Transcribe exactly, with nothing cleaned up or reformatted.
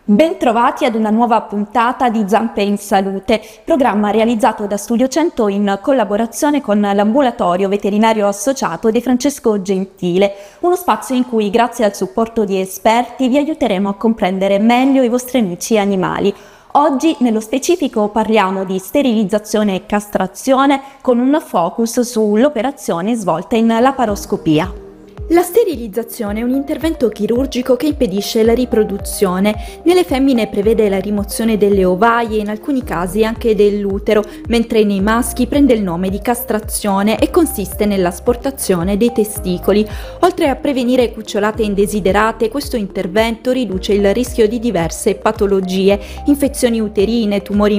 Bentrovati ad una nuova puntata di Zampe in Salute, programma realizzato da Studio cento in collaborazione con l'Ambulatorio Veterinario Associato De Francesco Gentile, uno spazio in cui, grazie al supporto di esperti, vi aiuteremo a comprendere meglio i vostri amici animali. Oggi, nello specifico, parliamo di sterilizzazione e castrazione con un focus sull'operazione svolta in laparoscopia. La sterilizzazione è un intervento chirurgico che impedisce la riproduzione. Nelle femmine prevede la rimozione delle ovaie e in alcuni casi anche dell'utero, mentre nei maschi prende il nome di castrazione e consiste nell'asportazione dei testicoli. Oltre a prevenire cucciolate indesiderate, questo intervento riduce il rischio di diverse patologie, infezioni uterine, tumori